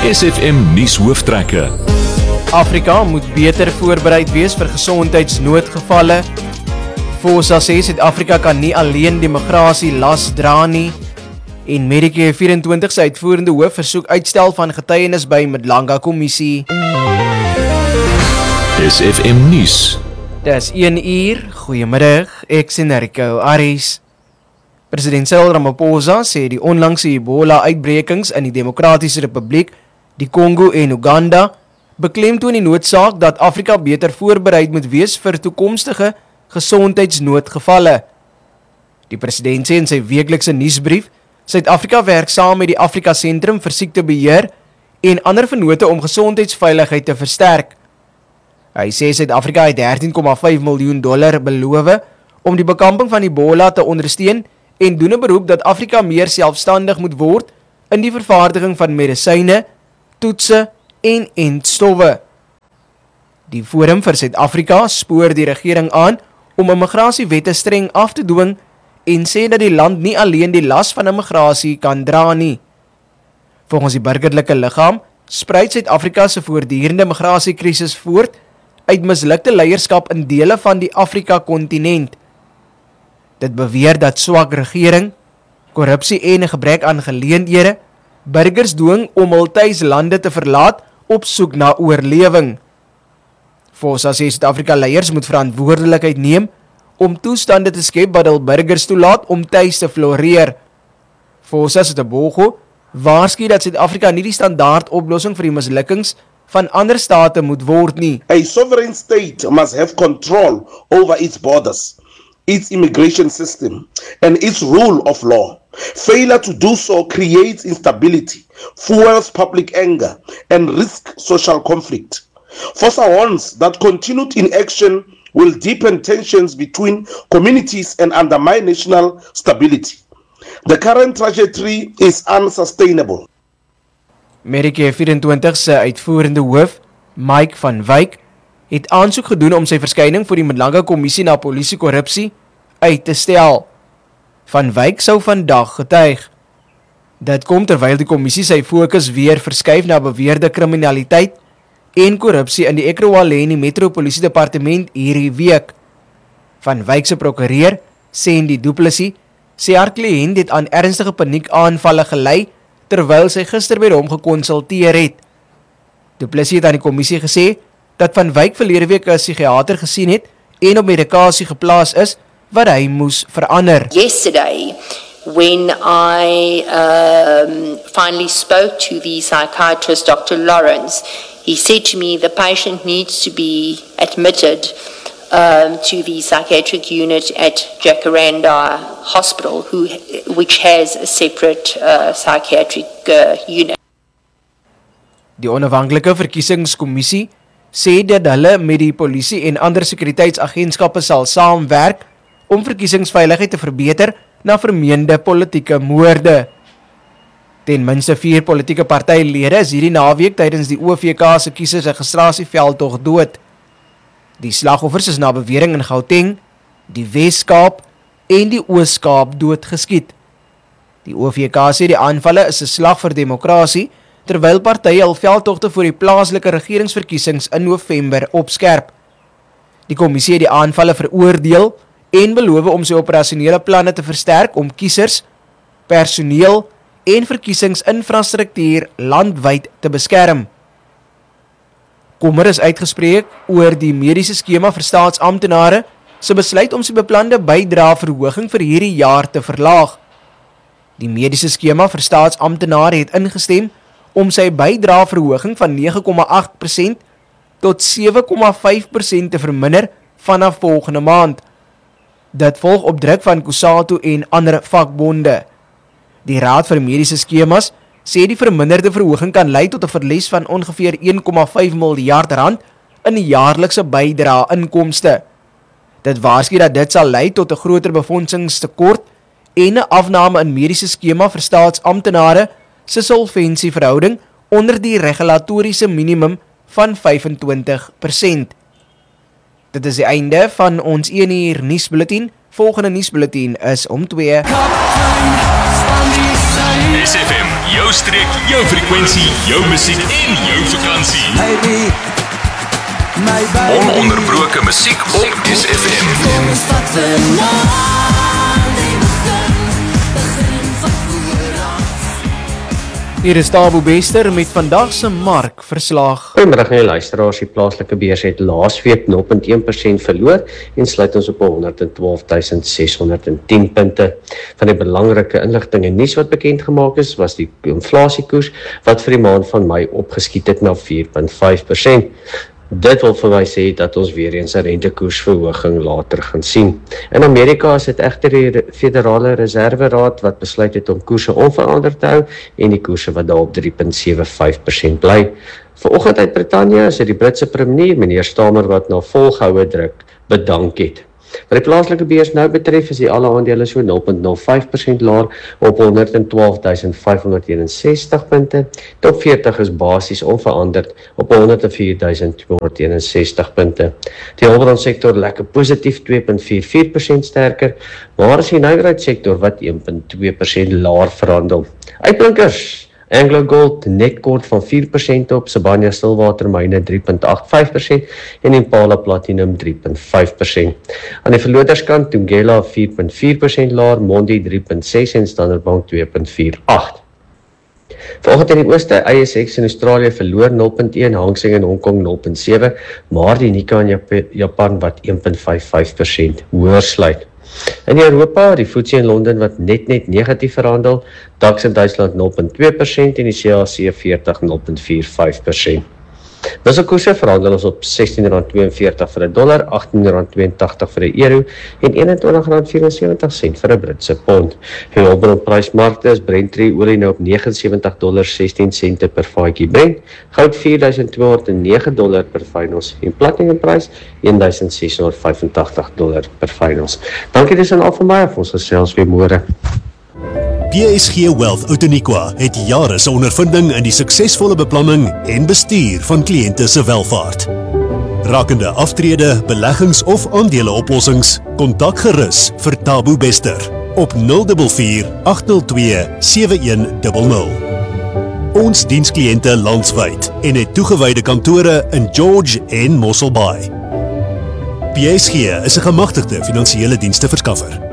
SFM nuushooftrekke. Afrika moet beter voorbereid wees vir gesondheidsnoodgevalle. FOSA sê Suid-Afrika kan nie alleen die migrasie las dra nie. En Medicare 24 se uitvoerende hoof versoek uitstel van getuienis by Mdlanga Kommissie. SFM nuus. Dis 1 uur, goeiemiddag, ek sien Rico Aries. President Cyril Ramaphosa sê die onlangse Ebola-uitbrekings in die Demokratiese Republiek, die Kongo en Uganda beklemtoon die noodsaak dat Afrika beter voorbereid moet wees vir toekomstige gesondheidsnoodgevalle. Die president sê in sy weeklikse nuusbrief, Suid-Afrika werk saam met die Afrika Sentrum vir Siektebeheer en ander vennote om gesondheidsveiligheid te versterk. Hy sê Suid-Afrika het $13,5 miljoen beloof om die bekamping van Ebola te ondersteun en doen 'n beroep dat Afrika meer selfstandig moet word in die vervaardiging van medisyne, toetse en entstowwe. Die Forum vir Suid-Afrika spoor die regering aan om immigrasiewette streng af te dwing en sê dat die land nie alleen die las van immigrasie kan dra nie. Volgens die burgerlike liggaam spruit Suid-Afrika se voortdurende migrasiekrisis voort uit mislukte leierskap in dele van die Afrika-kontinent. Dit beweer dat swak regering, korrupsie en 'n gebrek aan geleenthede burgers dwing om hul tuislande te verlaat op soek na oorlewing. FOSA sê Suid-Afrika leiers moet verantwoordelikheid neem om toestande te skep wat hul burgers toelaat om tuis te floreer. FOSA se Tebogo waarsku dat Suid-Afrika nie die standaard oplossing vir die mislukkings van ander state moet word nie. A sovereign state must have control over its borders, its immigration system, and its rule of law. Failure to do so creates instability, fuels public anger, and risks social conflict. FOSA warns that continued inaction will deepen tensions between communities and undermine national stability. The current trajectory is unsustainable. Medicare 24 se uitvoerende hoof, Mike van Wyk, het aansoek gedoen om sy verskyning voor die Mdlanga Kommissie na polisiekorrupsie uit te stel. Van Wyk sou vandag getuig. Dit kom terwyl die kommissie sy fokus weer verskuif na beweerde kriminaliteit en korrupsie in die Ekurhuleni Metropolisie Departement hierdie week. Van Wyk se prokureur, Sandy Du Plessis, sê haar kliënt het aan ernstige paniekaanvalle gelei terwyl sy gister by hom gekonsulteer het. Du Plessis het aan die kommissie gesê dat Van Wyk verlede week 'n psigiater gesien het en op medikasie geplaas is wat hy moes verander. Yesterday, when I finally spoke to the psychiatrist, Dr. Lawrence, he said to me the patient needs to be admitted to the psychiatric unit at Jacaranda Hospital, which has a separate psychiatric unit. Die onafhanklike verkiesingskommissie sê dat hulle met die polisie en ander sekuriteitsagentskappe sal saamwerk om verkiesingsveiligheid te verbeter na vermeende politieke moorde. Ten minste 4 politieke partylede is hierdie naweek tydens die OVK se kiesersregistrasieveldtog dood. Die slagoffers is na bewering in Gauteng, die Wes-Kaap en die Oos-Kaap doodgeskiet. Die OVK sê die aanvalle is 'n slag vir demokrasie, terwyl partye hul veldtogte vir die plaaslike regeringsverkiesings in November opskerp. Die kommissie het die aanvalle veroordeel en beloof om sy operasionele planne te versterk om kiesers, personeel en verkiesingsinfrastruktuur landwyd te beskerm. Kommer is uitgespreek oor die mediese skema vir staatsamptenare se besluit om sy beplande bydraeverhoging vir hierdie jaar te verlaag. Die mediese skema vir staatsamptenare het ingestem om sy bydraeverhoging van 9,8% tot 7,5% te verminder vanaf volgende maand. Dit volg op druk van Kusatu en ander vakbonde. Die Raad vir Mediese Skemas sê die verminderde verhoging kan lei tot 'n verlies van ongeveer R1,5 miljard in die jaarlikse bydrae-inkomste. Dit waarsku dat dit sal lei tot 'n groter befondsingstekort en 'n afname in mediese skema vir staatsamptenare se solvensieverhouding onder die regulatoriese minimum van 25%. Dit is die einde van ons 1 uur nuusbulletin. Volgende nuusbulletin is om 2. SFM, jou streek, jou frekwensie, jou musiek en jou vakansie. Ononderbroke musiek op SFM. Hier is Tabo Bester met vandag se markverslag. Goeiemiddag aan die luisteraars. Die plaaslike beurs het laasweek 0.1% verloor en sluit ons op 112.610 punte. Van die belangrike inligting en nuus wat bekend gemaak is, was die inflasiekoers wat vir die maand van Mei opgeskiet het na 4.5%. Dit wil vir my sê dat ons weer eens 'n rentekoersverhoging later gaan sien. In Amerika is dit egter die Federale Reserveraad wat besluit het om koerse onveranderd te hou en die koerse wat daar op 3.75% bly. Vanoggend uit Brittanje is dit die Britse premier, meneer Starmer, wat na volgehoue druk bedank het. Wat die plaaslike beurs nou betref, is die alle aandele so 0.05% laer op 112.561 punte. Top 40 is basies onveranderd op 104.261 punte. Die hulpbronsektor lekker positief 2.44% sterker, maar is die nywerheidssektor wat 1.2% laer verhandel. Uitblinkers: AngloGold net kort van 4% op, Sibanye-Stillwater myne 3.85% en Impala Platinum 3.5%. Aan die verloderskant, Thungela 4.4% laer, Mondi 3.6% en Standard Bank 2.48%. Vanoggend in die ooste, ASX in Australië verloor 0.1, Hang Seng in Hongkong 0.7, maar die Nikkei in Japan wat 1.55% hoër sluit. In Europa, die FTSE in Londen wat net negatief verhandel, DAX in Duitsland 0.2% en die CAC 40 0.45%. Wisselkoerse verhandel ons op R16.42 vir 'n dollar, R18.82 vir 'n euro en R21.74 vir 'n Britse pond. Die hulpbronprysmarkte is Brent olie nou op $79.16 per vatjie Brent, goud $4.209 per fyn ons en platinumprys $1.685 per fyn ons. Dankie dis aan al van my, ons gesels weer môre. PSG Wealth Outeniqua het jare se ondervinding in die suksesvolle beplanning en bestuur van kliënte se welvaart. Rakende aftrede, beleggings of aandeleoplossings, kontak gerus vir Tabo Bester op 044 802 7100. Ons diens kliënte landwyd en het toegewyde kantore in George en Mossel Bay. PSG is 'n gemagtigde finansiële dienste verskaffer.